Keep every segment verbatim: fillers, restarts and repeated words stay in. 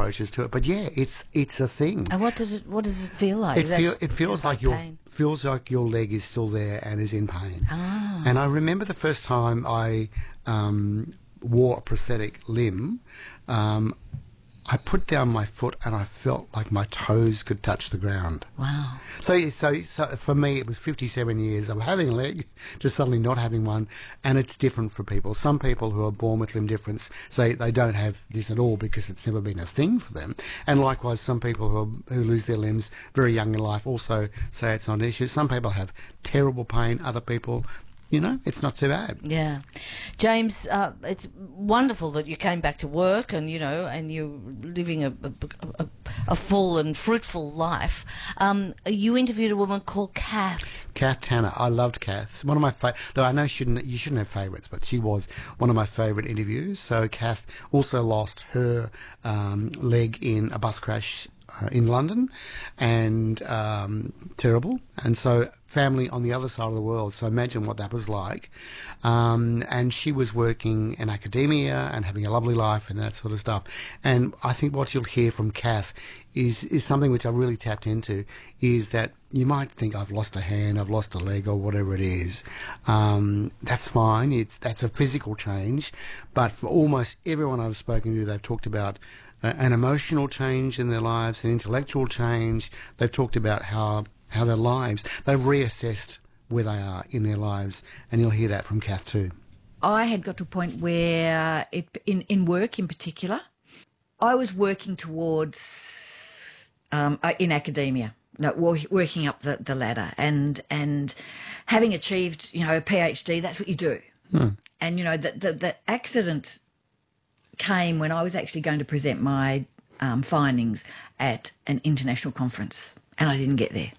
approaches to it. But yeah, it's it's a thing. And what does it what does it feel like? It, feel, That's- it feels like, like your pain. feels like your leg is still there and is in pain. Ah. And I remember the first time I um, wore a prosthetic limb. Um, I put down my foot and I felt like my toes could touch the ground. Wow. So, so, so for me, it was fifty-seven years of having a leg to suddenly not having one, and it's different for people. Some people who are born with limb difference say they don't have this at all because it's never been a thing for them. And likewise, some people who, are, who lose their limbs very young in life also say it's not an issue. Some people have terrible pain, other people, you know, it's not too bad. Yeah. James, uh, it's wonderful that you came back to work and, you know, and you're living a, a, a, a full and fruitful life. Um, you interviewed a woman called Kath. Kath Tanner. I loved Kath. One of my fa- though I know you shouldn't, you shouldn't have favourites, but she was one of my favourite interviews. So Kath also lost her um, leg in a bus crash Uh, in London, and um, terrible, and so family on the other side of the world, so imagine what that was like. Um, and she was working in academia and having a lovely life and that sort of stuff. And I think what you'll hear from Kath is, is something which I really tapped into, is that you might think I've lost a hand, I've lost a leg or whatever it is. Um, that's fine, it's that's a physical change, but for almost everyone I've spoken to, they've talked about Uh, an emotional change in their lives, an intellectual change. They've talked about how, how their lives, they've reassessed where they are in their lives, and you'll hear that from Kath too. I had got to a point where, it, in, in work in particular, I was working towards, um, uh, in academia, no, wo- working up the, the ladder, and and having achieved, you know, a PhD, that's what you do. Hmm. And, you know, the, the, the accident came when I was actually going to present my um, findings at an international conference, and I didn't get there.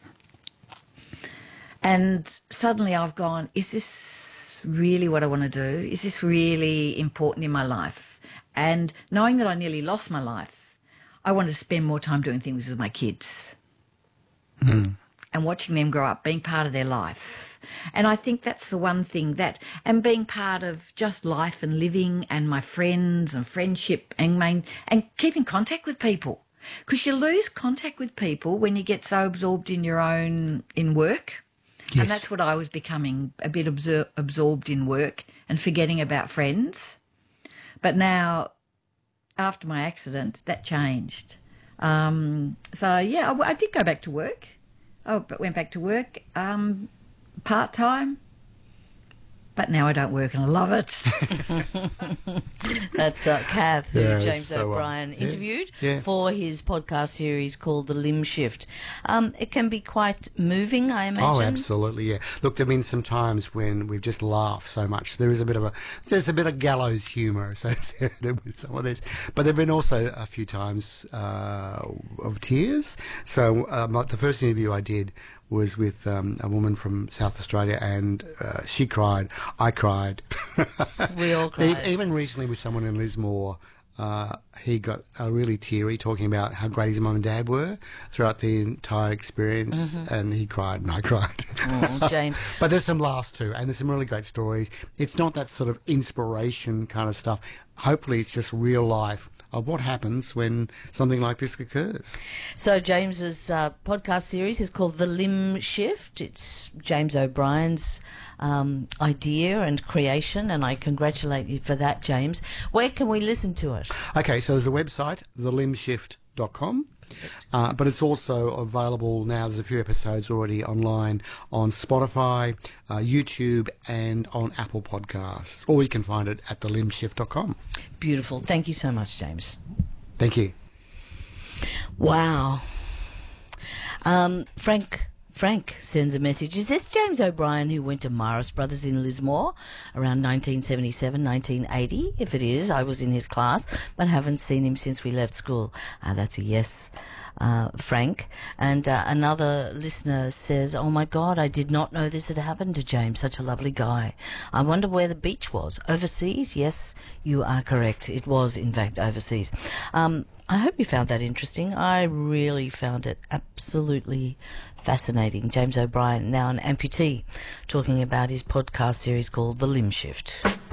And suddenly I've gone, is this really what I want to do? Is this really important in my life? And knowing that I nearly lost my life, I wanted to spend more time doing things with my kids mm. and watching them grow up, being part of their life. And I think that's the one thing that, and being part of just life and living and my friends and friendship and main, and keeping contact with people. Because you lose contact with people when you get so absorbed in your own, in work. Yes. And that's what I was becoming, a bit absor- absorbed in work and forgetting about friends. But now, after my accident, that changed. Um, so, yeah, I, I did go back to work. I went back to work. Um, part-time, but now I don't work and I love it. That's uh, Kath, who Yeah, James so, uh, O'Brien yeah, interviewed yeah. for his podcast series called The Limb Shift. Um, it can be quite moving, I imagine. Oh, absolutely, yeah. Look, there have been some times when we've just laughed so much. There is a bit of a, there's a bit of gallows humour associated with some of this. But there have been also a few times uh, of tears. So um, the first interview I did was with um, a woman from South Australia, and uh, she cried, I cried. We all cried. E- Even recently with someone in Lismore, uh, he got uh, really teary talking about how great his mum and dad were throughout the entire experience, mm-hmm. and he cried and I cried. Oh, James. But there's some laughs too, and there's some really great stories. It's not that sort of inspiration kind of stuff. Hopefully it's just real life of what happens when something like this occurs. So James's uh, podcast series is called The Limb Shift. It's James O'Brien's um, idea and creation, and I congratulate you for that, James. Where can we listen to it? Okay, so there's a website, the limb shift dot com. Uh, but it's also available now. There's a few episodes already online on Spotify, uh, YouTube, and on Apple Podcasts. Or you can find it at the limb shift dot com. Beautiful. Thank you so much, James. Thank you. Wow. Um, Frank... Frank sends a message. Is this James O'Brien who went to Morris Brothers in Lismore around nineteen seventy-seven, nineteen eighty? If it is, I was in his class, but haven't seen him since we left school. Uh, that's a yes, uh, Frank. And uh, another listener says, oh my God, I did not know this had happened to James, such a lovely guy. I wonder where the beach was. Overseas? Yes, you are correct. It was, in fact, overseas. Um, I hope you found that interesting. I really found it absolutely fascinating. James O'Brien, now an amputee, talking about his podcast series called The Limb Shift.